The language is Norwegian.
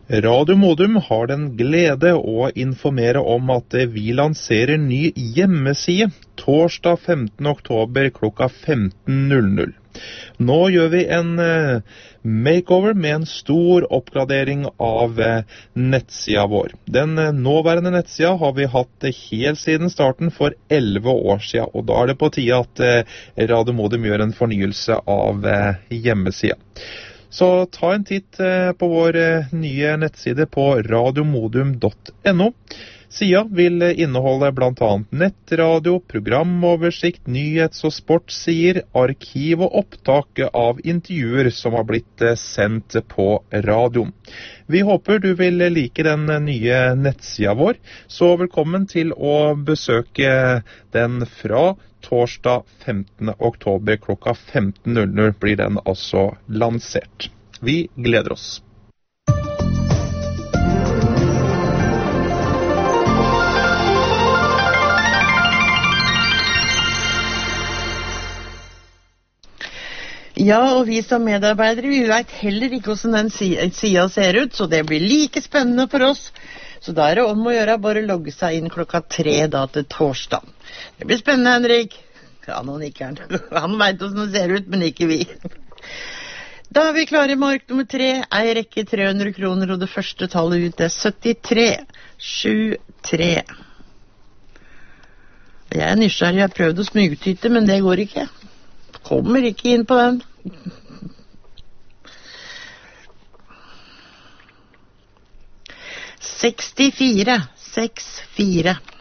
Radio Modum har den glede å informere om at vi lanserer ny hjemmeside torsdag 15. oktober klokka 15.00. Nå gjør vi en makeover med en stor oppgradering av nettsida vår. Den nåværende nettsida har vi hatt helt siden starten for 11 år siden, og da er det på tide at Radio Modum gjør en fornyelse av hjemmesida. Så ta en titt på vår nye nettside på radiomodum.no. Sida vil inneholde blant annet nettradio, programoversikt, nyhets- og sportssider, arkiv og opptak av intervjuer som har blitt sendt på radioen. Vi håper du vil like den nye nettsida vår, så velkommen til å besøke den fra torsdag 15. oktober klokka 15.00 blir den altså lansert. Vi gleder oss. Ja, og vi som medarbeidere, vi vet heller ikke hvordan den sida ser ut, så det blir like spennende for oss. Så da er det om å gjøre bare logge seg inn klokka 3 da til torsdag. Det blir spennende, Henrik. Ja, nå nikker han. Han vet hvordan det ser ut, men ikke vi. Da er vi klare med ark nummer 3. Ei rekke 300 kroner, og det første tallet ut er 73. 7-3. Jeg er nysgjerrig, jeg har prøvd å smygtyte, men det går ikke. Kommer ikke inn på den. «64. 6-4.